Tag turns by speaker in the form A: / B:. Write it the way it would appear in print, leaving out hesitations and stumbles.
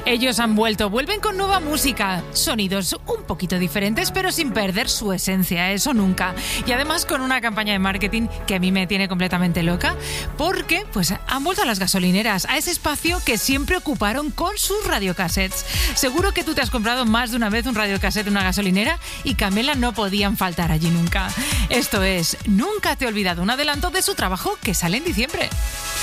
A: Ellos vuelven con nueva música, sonidos un poquito diferentes, pero sin perder su esencia, eso nunca. Y además con una campaña de marketing que a mí me tiene completamente loca, porque pues han vuelto a las gasolineras, a ese espacio que siempre ocuparon con sus radiocassettes. Seguro que tú te has comprado más de una vez un radiocassette en una gasolinera y Camela no podían faltar allí nunca. Esto es Nunca te he olvidado, un adelanto de su trabajo que sale en diciembre.